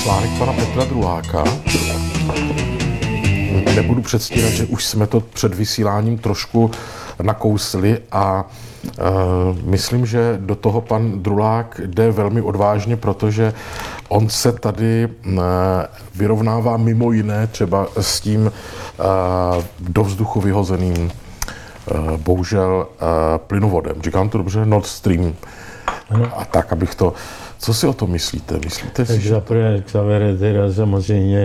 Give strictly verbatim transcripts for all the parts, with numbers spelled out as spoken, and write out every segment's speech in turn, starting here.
Článek pana Petra Druláka. Nebudu předstírat, že už jsme to před vysíláním trošku nakousli a e, myslím, že do toho pan Drulák jde velmi odvážně, protože on se tady e, vyrovnává mimo jiné třeba s tím e, do vzduchu vyhozeným e, bohužel e, plynovodem. Říkám to dobře? Nord Stream. Ano. A tak, abych to... Co si o tom myslíte? Myslíte si, tak že... zaprvé, Xavere, teda samozřejmě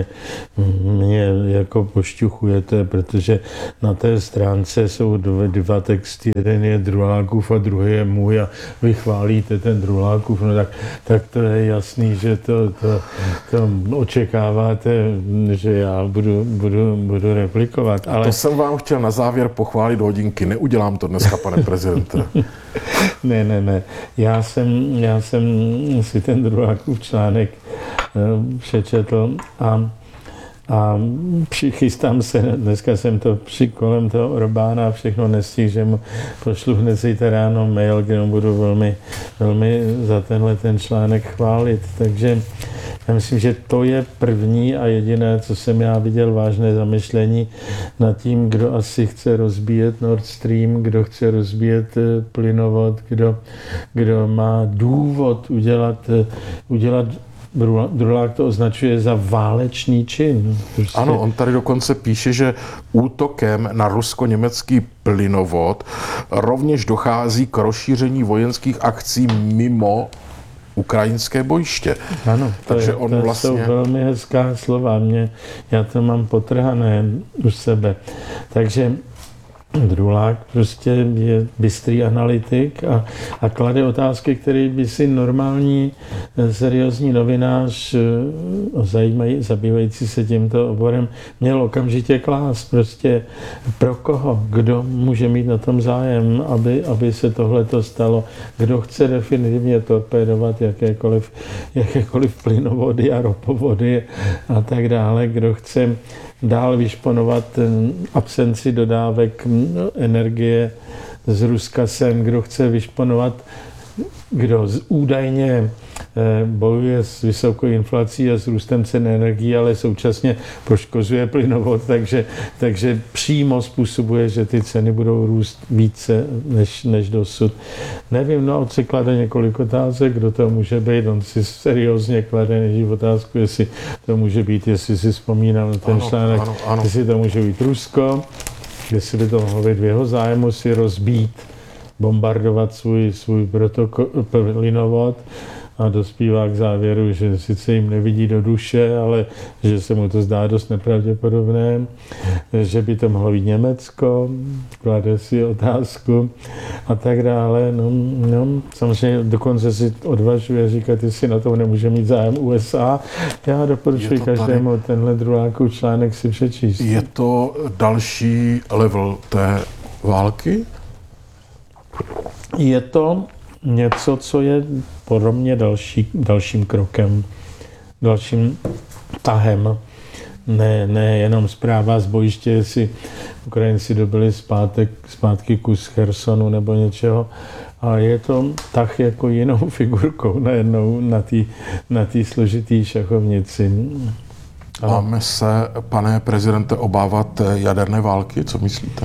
mě jako pošťuchujete, protože na té stránce jsou dva, dva texty, jeden je Drulákův a druhý je můj a vy chválíte ten Drulákův, no tak, tak to je jasný, že to, to, to očekáváte, že já budu, budu, budu replikovat. Ale... To jsem vám chtěl na závěr pochválit hodinky, neudělám to dneska, pane prezidente. ne, ne, ne, já jsem, já jsem si ten Drulákův článek přečetl a, a přichystám se, dneska jsem to při kolem toho Orbána všechno nestihl, že mu pošlu hned zítra ráno mail, kde mu budu velmi, velmi za tenhle ten článek chválit, takže já myslím, že to je první a jediné, co jsem já viděl vážné zamyšlení nad tím, kdo asi chce rozbíjet Nord Stream, kdo chce rozbíjet plynovod, kdo, kdo má důvod udělat, udělat Drulák to označuje za válečný čin. Prostě. Ano, on tady dokonce píše, že útokem na rusko-německý plynovod rovněž dochází k rozšíření vojenských akcí mimo ukrajinské bojiště. Ano, to, takže je, on to vlastně... jsou velmi hezká slova. Mě, já to mám potrhané u sebe. Takže Drulák prostě je bystrý analytik a, a klade otázky, které by si normální seriózní novinář zajímají, zabývající se tímto oborem měl okamžitě klást. Prostě pro koho, kdo může mít na tom zájem, aby, aby se tohleto stalo, kdo chce definitivně torpédovat jakékoliv, jakékoliv plynovody a ropovody a tak dále, kdo chce dál vyšponovat absenci dodávek energie z Ruska sem, kdo chce vyšponovat, kdo údajně bojuje s vysokou inflací a s růstem cen energií, ale současně poškozuje plynovod, takže, takže přímo způsobuje, že ty ceny budou růst více než, než dosud. Nevím, no on si klade několik otázek, kdo to může být, on si seriózně klade nejdřív otázku, jestli to může být, jestli si vzpomínám na ten ano, článek, ano, ano. jestli to může být Rusko, jestli by to mohlo být v jeho zájmu si rozbít, bombardovat svůj, svůj plynovod, a dospívá k závěru, že sice jim nevidí do duše, ale že se mu to zdá dost nepravděpodobné, že by to mohlo být Německo, klade si otázku a tak dále. No, no, samozřejmě dokonce si odvažuje říkat, jestli na tom nemůže mít zájem U S A. Já doporučuji každému tady... tenhle Drulákův článek si přečíst. Je to další level té války? Je to něco, co je podle mě další, dalším krokem, dalším tahem. Ne, ne jenom zpráva z bojiště, jestli Ukrajinci dobili zpátek, zpátky kus Chersonu nebo něčeho, ale je to tah jako jinou figurkou najednou na té na té složitý šachovnici. Máme se, pane prezidente, obávat jaderné války? Co myslíte?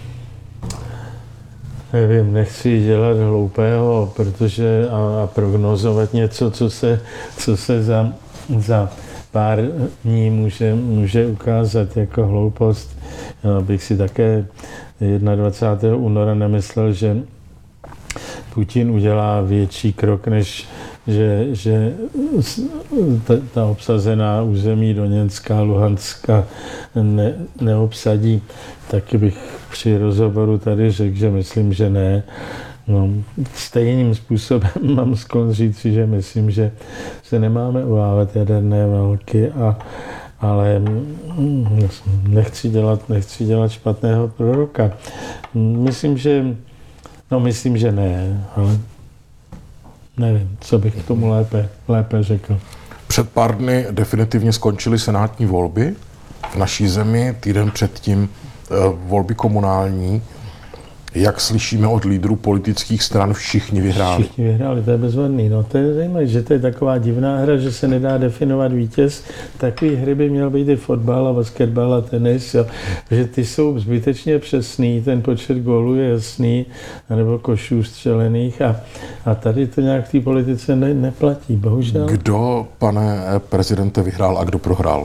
Nevím, nechci dělat hloupého, protože a, a prognozovat něco, co se, co se za, za pár dní může, může ukázat jako hloupost. Já bych si také dvacátého prvního února nemyslel, že Putin udělá větší krok, než že, že ta, ta obsazená území Doněcka, Luhanska ne, neobsadí. Taky bych při rozhovoru tady řekl, že myslím, že ne. No, stejným způsobem mám sklon říct, že myslím, že se nemáme obávat jaderné války, a, ale nechci dělat, nechci dělat špatného proroka. Myslím, že no myslím, že ne, ale nevím, co bych k tomu lépe, lépe řekl. Před pár dny definitivně skončily senátní volby v naší zemi, týden předtím volby komunální. Jak slyšíme od lídrů politických stran, všichni vyhráli. Všichni vyhráli, to je bezvadný. No to je zajímavé, že to je taková divná hra, že se nedá definovat vítěz. Takový hry by měl být i fotbal a basketbal a tenis, jo. Že ty jsou zbytečně přesný, ten počet gólů je jasný, nebo košů střelených a, a tady to nějak v té politice ne, neplatí, bohužel. Kdo, pane prezidente, vyhrál a kdo prohrál?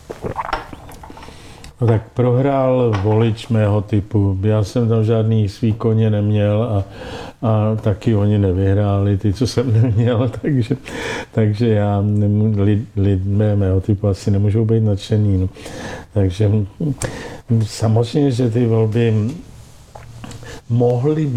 No tak prohrál volič mého typu. Já jsem tam žádný svý koně neměl a, a taky oni nevyhráli, ty, co jsem neměl, takže, takže já nemů, lid, lidé mého typu asi nemůžou být nadšený. No. Takže samozřejmě, že ty volby mohly být